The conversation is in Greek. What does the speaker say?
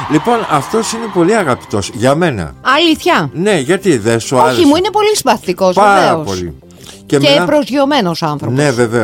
Λοιπόν, αυτός είναι πολύ αγαπητός για μένα. Αλήθεια? Ναι, γιατί δεν σου άρεσε? Όχι, μου είναι πολύ συμπαθητικός. Πάρα βεβαίως. πολύ. Και προσγειωμένος άνθρωπος. Ναι, βεβαίως.